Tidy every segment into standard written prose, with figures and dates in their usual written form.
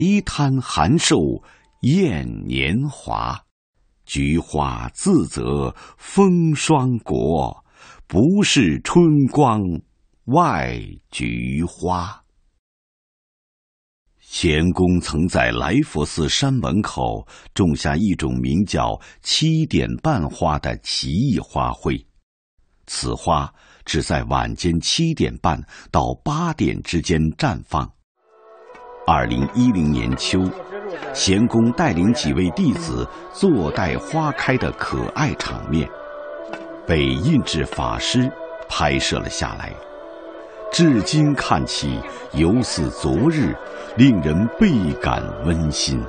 一滩寒瘦艳年华，菊花自责风霜国，不是春光外菊花。咸公曾在来佛寺山门口种下一种名叫7点半花的奇异花卉，此花只在晚间7点半到8点之间绽放。2010年秋，咸公带领几位弟子坐待花开的可爱场面，被印制法师拍摄了下来。至今看起，犹似昨日，令人倍感温馨。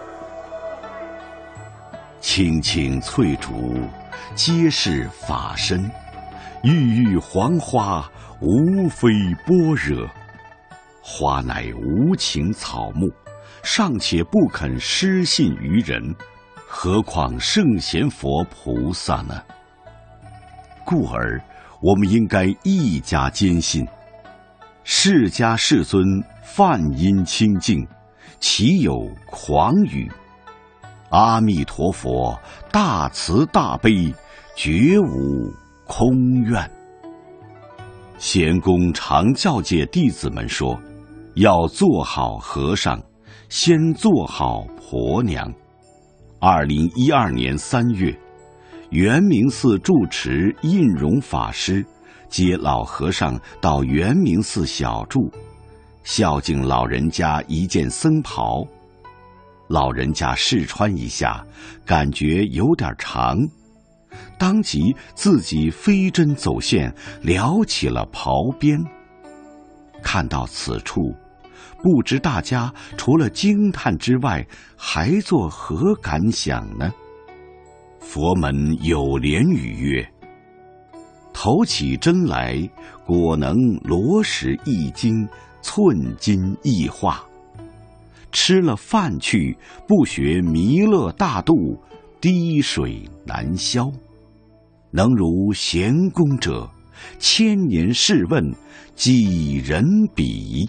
青青翠竹，皆是法身；郁郁黄花，无非般若。花乃无情草木，尚且不肯失信于人，何况圣贤佛菩萨呢？故而，我们应该一加坚信。释迦世尊梵音清净，岂有狂语？阿弥陀佛大慈大悲，绝无空愿。咸公常教诫弟子们说，要做好和尚，先做好婆娘。2012年3月，圆明寺住持印容法师接老和尚到圆明寺小住，孝敬老人家一件僧袍。老人家试穿一下，感觉有点长，当即自己飞针走线撩起了袍边。看到此处，不知大家除了惊叹之外，还作何感想呢？佛门有莲语曰：投起针来，果能罗石一斤，寸金一化。吃了饭去，不学弥勒大度，滴水难消。能如咸公者，千年试问，几人比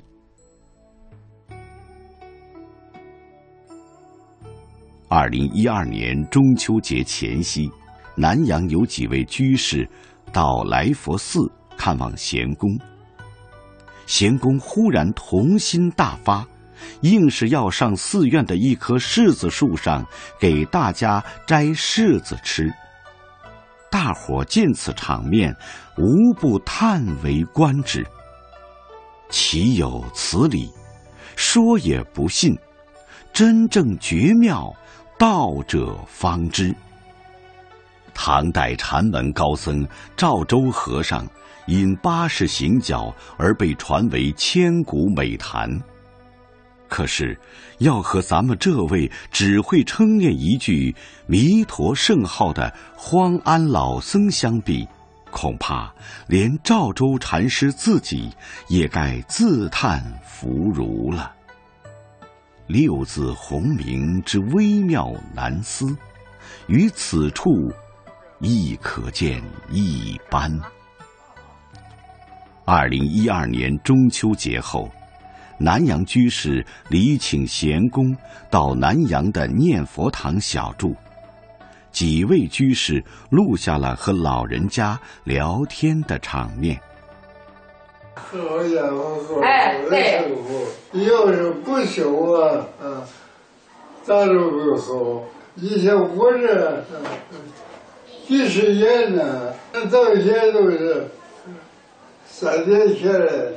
？2012年中秋节前夕，南阳有几位居士到来佛寺看望咸公。咸公忽然童心大发，硬是要上寺院的一棵柿子树上给大家摘柿子吃。大伙见此场面，无不叹为观止。岂有此理？说也不信，真正绝妙，道者方知。唐代禅门高僧赵州和尚因80行脚而被传为千古美谈。可是，要和咱们这位只会称念一句弥陀圣号的荒安老僧相比，恐怕连赵州禅师自己也该自叹弗如了。六字洪名之微妙难思，于此处亦可见一斑。2012年中秋节后，南阳居士礼请咸公到南阳的念佛堂小住，几位居士录下了和老人家聊天的场面。 好家伙，对，要是不修啊，咋都不好。以前我这几十年呢，到现在都是3年前来，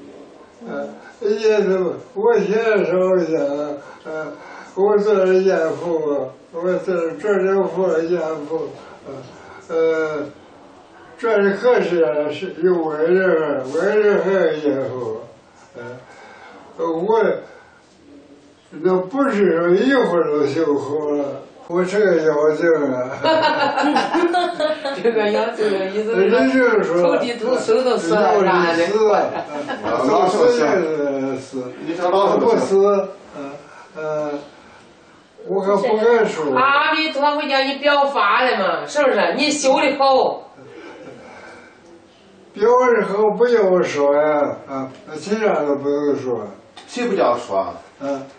也都我现在说一下，我做了严父，我做点佛严父，这的可是有外人还有严父，我那不是说一会儿就修好了。我这个妖精啊， 这个妖精的意思是说，头地图手都死了，啥的， 老死， 你说老不死，我可不敢说。 阿弥陀佛叫你表法的嘛，是不是？你修的好。 表的好不要说呀，其他都不用说。 谁不叫说？